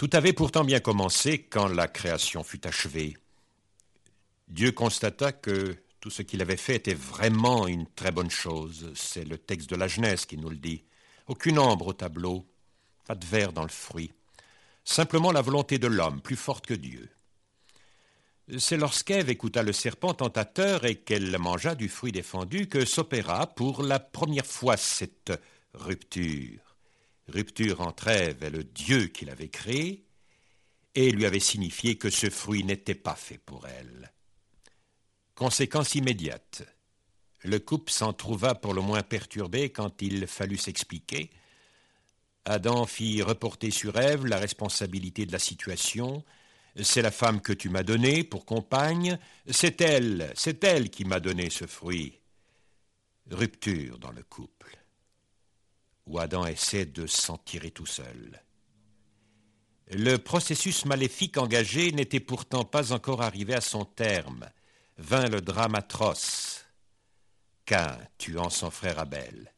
Tout avait pourtant bien commencé quand la création fut achevée. Dieu constata que tout ce qu'il avait fait était vraiment une très bonne chose. C'est le texte de la Genèse qui nous le dit. Aucune ombre au tableau, pas de verre dans le fruit. Simplement la volonté de l'homme, plus forte que Dieu. C'est lorsqu'Ève écouta le serpent tentateur et qu'elle mangea du fruit défendu que s'opéra pour la première fois cette rupture. Rupture entre Ève et le Dieu qui l'avait créé et lui avait signifié que ce fruit n'était pas fait pour elle. Conséquence immédiate. Le couple s'en trouva pour le moins perturbé quand il fallut s'expliquer. Adam fit reporter sur Ève la responsabilité de la situation. C'est la femme que tu m'as donnée pour compagne. C'est elle qui m'a donné ce fruit. Rupture dans le couple, où Adam essaie de s'en tirer tout seul. Le processus maléfique engagé n'était pourtant pas encore arrivé à son terme. Vint le drame atroce. Caïn tuant son frère Abel.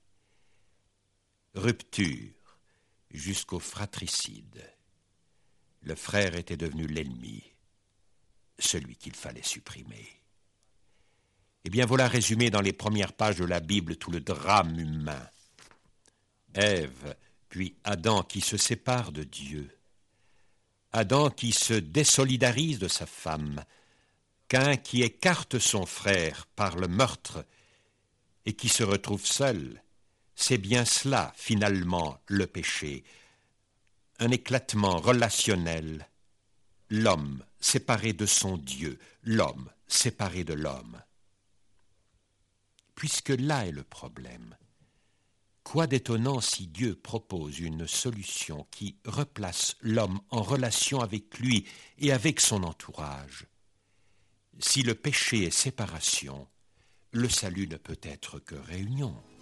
Rupture jusqu'au fratricide. Le frère était devenu l'ennemi, celui qu'il fallait supprimer. Eh bien, voilà résumé dans les premières pages de la Bible tout le drame humain. Ève, puis Adam qui se sépare de Dieu. Adam qui se désolidarise de sa femme. Caïn qui écarte son frère par le meurtre et qui se retrouve seul. C'est bien cela, finalement, le péché. Un éclatement relationnel. L'homme séparé de son Dieu, l'homme séparé de l'homme. Puisque là est le problème, quoi d'étonnant si Dieu propose une solution qui replace l'homme en relation avec lui et avec son entourage. Si le péché est séparation, le salut ne peut être que réunion.